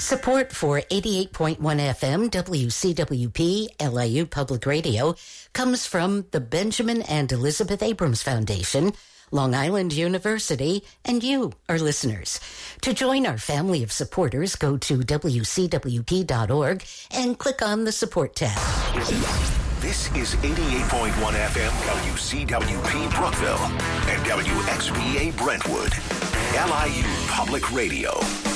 Support for 88.1 FM WCWP LIU Public Radio comes from the Benjamin and Elizabeth Abrams Foundation, Long Island University, and you, our listeners. To join our family of supporters, go to WCWP.org and click on the Support tab. This is 88.1 FM WCWP Brookville and WXVA Brentwood, LIU Public Radio.